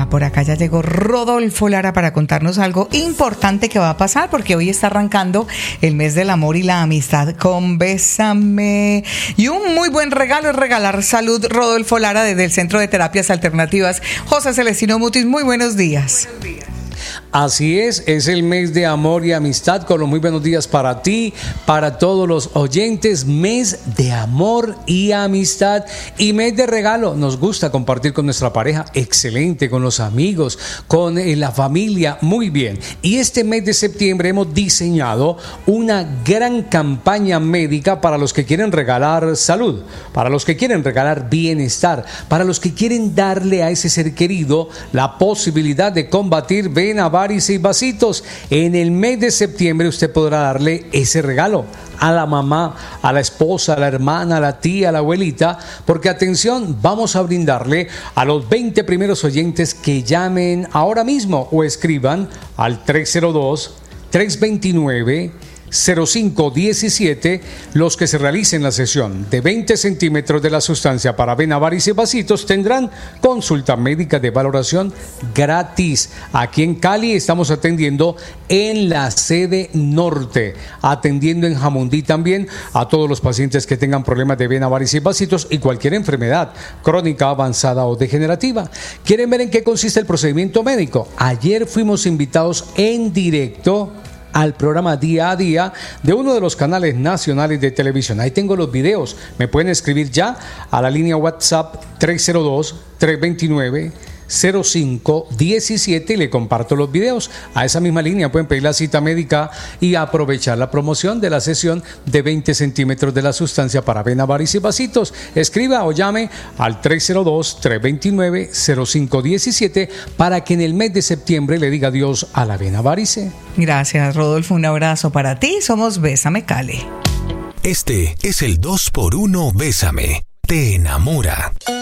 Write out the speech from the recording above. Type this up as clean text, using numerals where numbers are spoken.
por acá ya llegó Rodolfo Lara para contarnos algo importante que va a pasar, porque hoy está arrancando el mes del amor y la amistad con Bésame. Y un muy buen regalo es regalar salud. Rodolfo Lara, desde el Centro de Terapias Alternativas José Celestino Mutis. Muy buenos días. Así es el mes de amor y amistad, con los muy buenos días para ti, para todos los oyentes. Mes de amor y amistad y mes de regalo. Nos gusta compartir con nuestra pareja, excelente, con los amigos, con la familia, muy bien. Y este mes de septiembre hemos diseñado una gran campaña médica para los que quieren regalar salud, para los que quieren regalar bienestar, para los que quieren darle a ese ser querido la posibilidad de combatir vena, varices y vasitos. En el mes de septiembre usted podrá darle ese regalo a la mamá, a la esposa, a la hermana, a la tía, a la abuelita, porque atención, vamos a brindarle a los 20 primeros oyentes que llamen ahora mismo o escriban al 302-329-0517, los que se realicen la sesión de 20 centímetros de la sustancia para vena, varices y vasitos tendrán consulta médica de valoración gratis. Aquí en Cali estamos atendiendo en la sede norte, atendiendo en Jamundí también a todos los pacientes que tengan problemas de vena, varices y vasitos y cualquier enfermedad crónica, avanzada o degenerativa. ¿Quieren ver en qué consiste el procedimiento médico? Ayer fuimos invitados en directo al programa Día a Día de uno de los canales nacionales de televisión. Ahí tengo los videos. Me pueden escribir ya a la línea WhatsApp 302-329-0517 y le comparto los videos. A esa misma línea pueden pedir la cita médica y aprovechar la promoción de la sesión de 20 centímetros de la sustancia para vena, varices y vasitos. Escriba o llame al 302-329-0517 para que en el mes de septiembre le diga adiós a la vena, varice. Gracias, Rodolfo. Un abrazo para ti. Somos Bésame Cali. Este es el 2x1 Bésame. Te enamora.